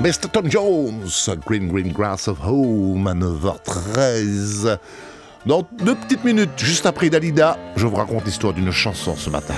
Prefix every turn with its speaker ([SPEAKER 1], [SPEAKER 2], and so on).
[SPEAKER 1] Mr. Tom Jones, Green Green Grass of Home à 9h13. Dans 2 petites minutes, juste après Dalida, je vous raconte l'histoire d'une chanson ce matin.